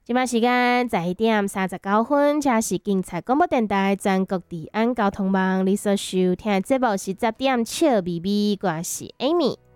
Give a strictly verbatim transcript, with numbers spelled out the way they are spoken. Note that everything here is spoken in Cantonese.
即摆时间十一点三十九分，这是警察广播电台全国治安交通网，你所收听的节目是十点笑咪咪，我是 Amy。